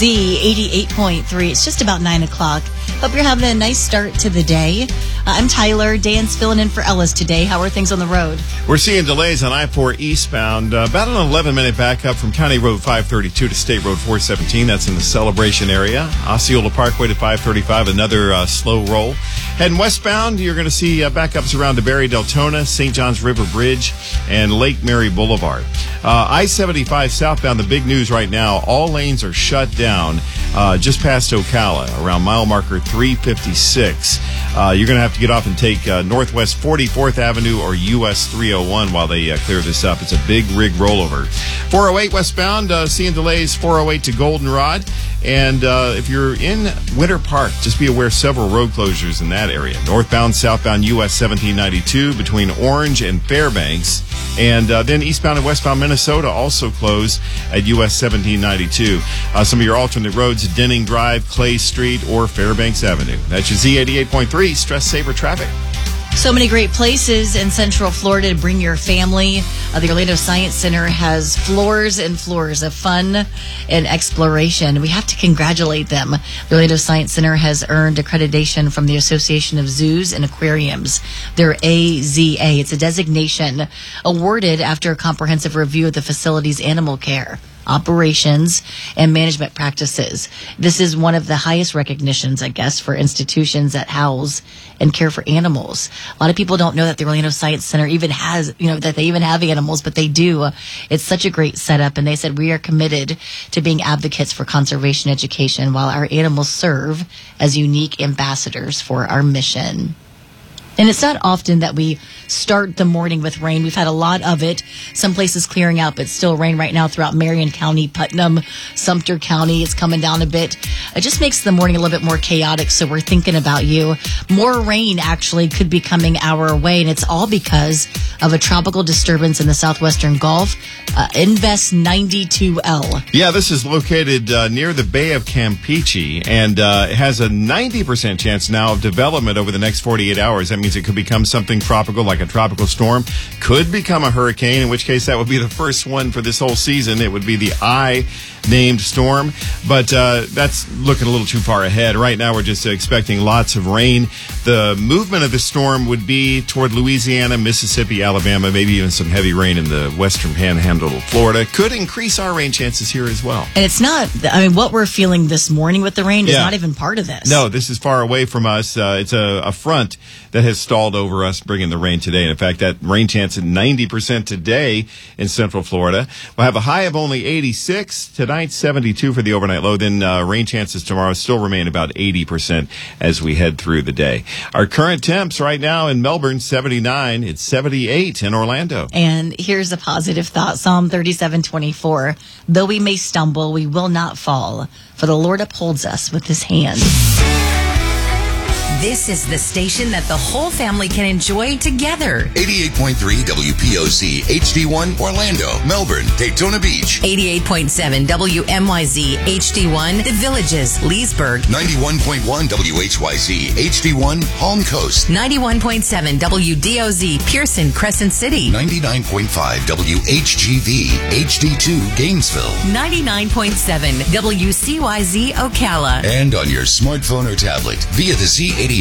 Z88.3. It's just about 9 o'clock. Hope you're having a nice start to the day. I'm Tyler. Dan's filling in for Ellis today. How are things on the road? We're seeing delays on I-4 eastbound. About an 11-minute backup from County Road 532 to State Road 417. That's in the Celebration area. Osceola Parkway to 535, another slow roll. Heading westbound, you're going to see backups around DeBerry, Deltona, St. John's River Bridge, and Lake Mary Boulevard. I-75 southbound, the big news right now, all lanes are shut down just past Ocala, around mile marker 356. You're going to have to get off and take Northwest 44th Avenue or US 301 while they clear this up. It's a big rig rollover. 408 westbound, seeing delays 408 to Goldenrod. And if you're in Winter Park, just be aware several road closures in that area. Northbound, southbound US 1792 between Orange and Fairbanks. And then eastbound and westbound Minnesota also closed at US 1792. Some of your alternate roads, Denning Drive, Clay Street, or Fairbanks Avenue. That's your Z88.3 Stress Saver Traffic. So many great places in Central Florida to bring your family. The Orlando Science Center has floors and floors of fun and exploration. We have to congratulate them. The Orlando Science Center has earned accreditation from the Association of Zoos and Aquariums. Their AZA. It's a designation awarded after a comprehensive review of the facility's animal care, operations, and management practices. This is one of the highest recognitions, I guess, for institutions that house and care for animals. A lot of people don't know that the Orlando Science Center even has, that they even have animals, but they do. It's such a great setup, and they said we are committed to being advocates for conservation education while our animals serve as unique ambassadors for our mission. And it's not often that we start the morning with rain. We've had a lot of it. Some places clearing out, but still rain right now throughout Marion County, Putnam, Sumter County. It's coming down a bit. It just makes the morning a little bit more chaotic, so we're thinking about you. More rain actually could be coming our way, and it's all because of a tropical disturbance in the southwestern Gulf, Invest 92L. Yeah, this is located near the Bay of Campeche, and it has a 90% chance now of development over the next 48 hours. That means it could become something tropical, like a tropical storm, could become a hurricane, in which case that would be the first one for this whole season. It would be the I-named storm, but that's looking a little too far ahead. Right now, we're just expecting lots of rain. The movement of the storm would be toward Louisiana, Mississippi, Alabama, maybe even some heavy rain in the western panhandle of Florida. Could increase our rain chances here as well. And it's not, what we're feeling this morning with the rain is not even part of this. No, this is far away from us. It's a front that has stalled over us, bringing the rain today. And in fact, that rain chance at 90% today in Central Florida. We'll have a high of only 86. Tonight, 72 for the overnight low. Then rain chances tomorrow still remain about 80% as we head through the day. Our current temps right now in Melbourne, 79. It's 78 in Orlando. And here's a positive thought. Psalm 37:24. Though we may stumble, we will not fall, for the Lord upholds us with his hand. This is the station that the whole family can enjoy together. 88.3 WPOC HD1 Orlando, Melbourne, Daytona Beach. 88.7 WMYZ HD1 The Villages, Leesburg. 91.1 WHYZ HD1 Palm Coast. 91.7 WDOZ Pearson, Crescent City. 99.5 WHGV HD2 Gainesville. 99.7 WCYZ Ocala. And on your smartphone or tablet via the Z88